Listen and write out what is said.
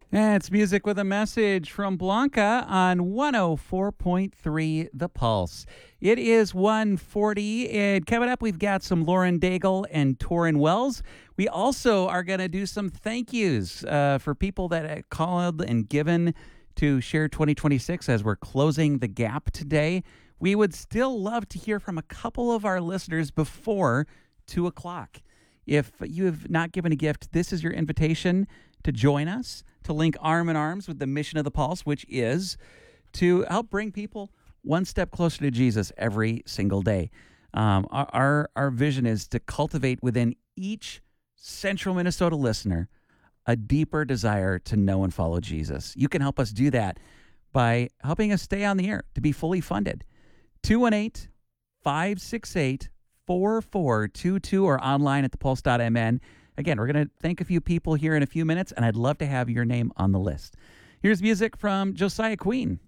It's music with a message from Blanca on 104.3 The Pulse. It is 1:40, and coming up, we've got some Lauren Daigle and Torrin Wells. We also are going to do some thank yous for people that called and given to Share 2026 as we're closing the gap today. We would still love to hear from a couple of our listeners before 2 o'clock. If you have not given a gift, this is your invitation to join us, to link arm in arms with the mission of the Pulse, which is to help bring people one step closer to Jesus every single day. Our vision is to cultivate within each central Minnesota listener a deeper desire to know and follow Jesus. You can help us do that by helping us stay on the air, to be fully funded. 218 568 4422 or online at thepulse.mn. Again, we're going to thank a few people here in a few minutes, and I'd love to have your name on the list. Here's music from Josiah Queen.